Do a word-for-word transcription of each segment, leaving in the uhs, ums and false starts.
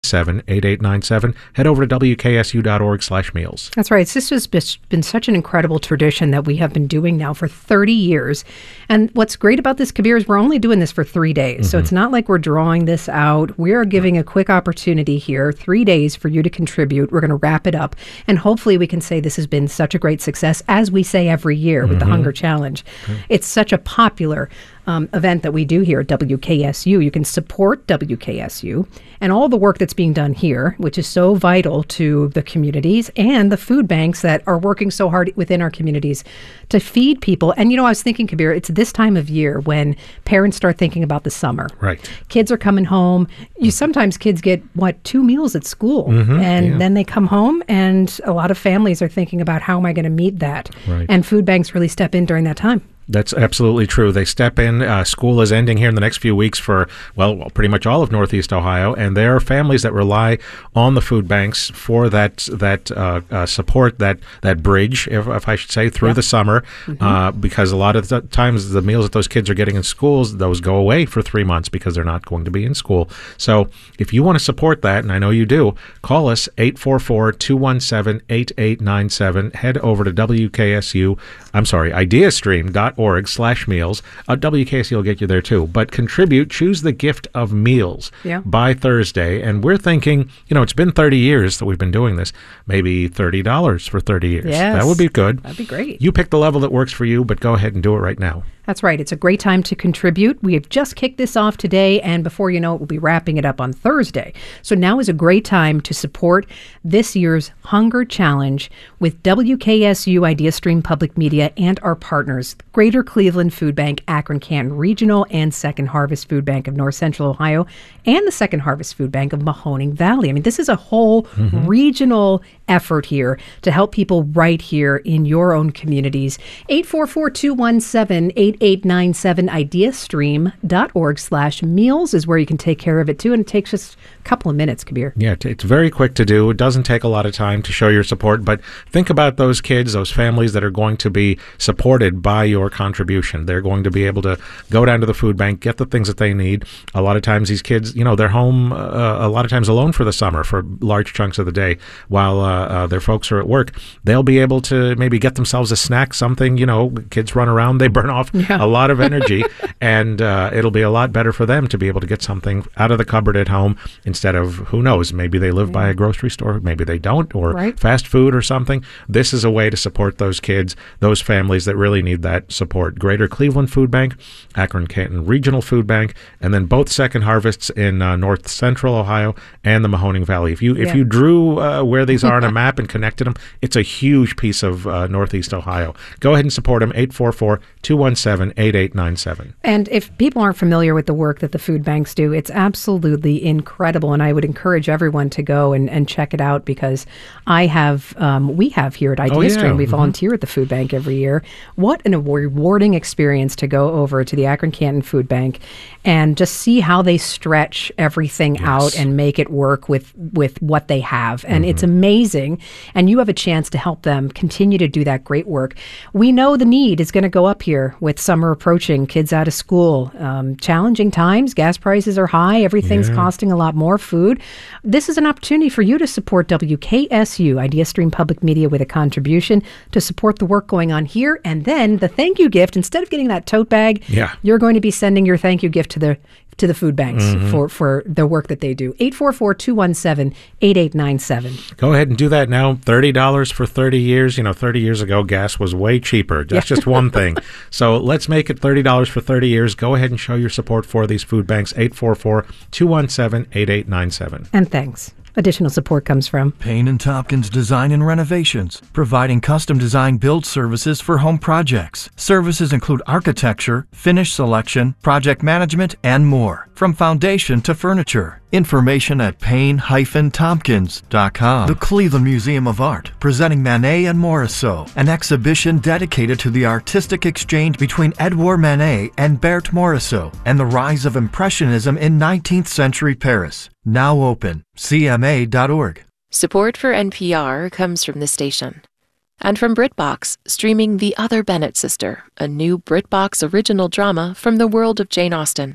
seven eight eight nine seven. Head over to W K S U dot org slash meals. That's right. This has been such an incredible tradition that we have been doing now for thirty years. And what's great about this, Kabir, is we're only doing this for three days. Mm-hmm. So it's not like we're drawing this out. We are giving a quick opportunity here, three days for you to contribute. We're going to wrap it up. And hopefully we can say this has been such a great success, as we say every year with mm-hmm. the Hunger Challenge. Mm-hmm. It's such a popular Um, event that we do here at W K S U. You can support W K S U and all the work that's being done here, which is so vital to the communities and the food banks that are working so hard within our communities to feed people. And, you know, I was thinking, Kabir, it's this time of year when parents start thinking about the summer. Right. Kids are coming home. You sometimes kids get, what, two meals at school. Mm-hmm, and yeah. then they come home, and a lot of families are thinking about, how am I going to meet that? Right. And food banks really step in during that time. That's absolutely true. They step in. Uh, school is ending here in the next few weeks for, well, well, pretty much all of Northeast Ohio, and there are families that rely on the food banks for that that uh, uh, support, that that bridge, if, if I should say, through yeah. the summer, mm-hmm. uh, because a lot of the times the meals that those kids are getting in schools, those go away for three months because they're not going to be in school. So if you want to support that, and I know you do, call us eight four four, two one seven, eight eight nine seven. Head over to W K S U, I'm sorry, ideastream dot org slash meals. Uh, W K S U will get you there too. But contribute, choose the gift of meals yeah. by Thursday. And we're thinking, you know, it's been thirty years that we've been doing this. Maybe thirty dollars for thirty years. Yes. That would be good. That'd be great. You pick the level that works for you, but go ahead and do it right now. That's right. It's a great time to contribute. We have just kicked this off today, and before you know it, we'll be wrapping it up on Thursday. So now is a great time to support this year's Hunger Challenge with W K S U, IdeaStream Public Media, and our partners, Greater Cleveland Food Bank, Akron-Canton Regional, and Second Harvest Food Bank of North Central Ohio, and the Second Harvest Food Bank of Mahoning Valley. I mean, this is a whole mm-hmm. regional effort here to help people right here in your own communities. eight four four, two one seven, eight eight nine seven, ideastream dot org slash meals is where you can take care of it too, and it takes just a couple of minutes, Kabir. Yeah, it's very quick to do. It doesn't take a lot of time to show your support, but think about those kids, those families that are going to be supported by your contribution. They're going to be able to go down to the food bank, get the things that they need. A lot of times these kids, you know, they're home uh, a lot of times alone for the summer for large chunks of the day while uh, uh, their folks are at work. They'll be able to maybe get themselves a snack, something, you know, kids run around, they burn off yeah. a lot of energy, and uh, it'll be a lot better for them to be able to get something out of the cupboard at home instead of, who knows, maybe they live yeah. by a grocery store, maybe they don't, or right. fast food or something. This is a way to support those kids, those families that really need that support. Greater Cleveland Food Bank, Akron-Canton Regional Food Bank, and then both Second Harvests in uh, North Central Ohio and the Mahoning Valley. If you if yeah. you drew uh, where these are on a map and connected them, it's a huge piece of uh, Northeast Ohio. Go ahead and support them, eight four four, two one seven, eight eight nine seven. And if people aren't familiar with the work that the food banks do, it's absolutely incredible, and I would encourage everyone to go and, and check it out, because I have, um, we have here at IdeaStream, oh, yeah. we mm-hmm. volunteer at the food bank every year. What an rewarding experience to go over to the Akron-Canton Food Bank and just see how they stretch everything yes. out and make it work with, with what they have. And mm-hmm. it's amazing, and you have a chance to help them continue to do that great work. We know the need is going to go up here with summer approaching, kids out of school, um, challenging times, gas prices are high, everything's yeah. costing a lot more food. This is an opportunity for you to support W K S U, IdeaStream Public Media, with a contribution to support the work going on here. And then the thank you gift, instead of getting that tote bag, yeah. you're going to be sending your thank you gift to the to the food banks mm-hmm. for, for the work that they do. eight four four, two one seven, eight eight nine seven. Go ahead and do that now. thirty dollars for thirty years. You know, thirty years ago, gas was way cheaper. That's yeah. just one thing. So let's make it thirty dollars for thirty years. Go ahead and show your support for these food banks. eight four four, two one seven, eight eight nine seven. And thanks. Additional support comes from Payne and Tompkins Design and Renovations, providing custom design build services for home projects. Services include architecture, finish selection, project management, and more, from foundation to furniture. Information at Payne Dash Tompkins dot com. The Cleveland Museum of Art, presenting Manet and Morisot, an exhibition dedicated to the artistic exchange between Edouard Manet and Berthe Morisot, and the rise of Impressionism in nineteenth century Paris. Now open. C M A dot org. Support for N P R comes from the station. And from BritBox, streaming The Other Bennett Sister, a new BritBox original drama from the world of Jane Austen.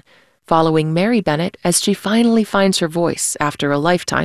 following Mary Bennett as she finally finds her voice after a lifetime